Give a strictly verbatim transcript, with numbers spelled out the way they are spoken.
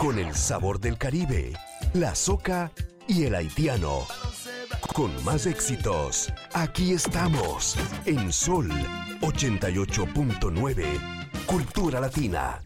con el sabor del Caribe, la soca y el haitiano. Con más éxitos, aquí estamos, en Sol ochenta y ocho punto nueve, Cultura Latina.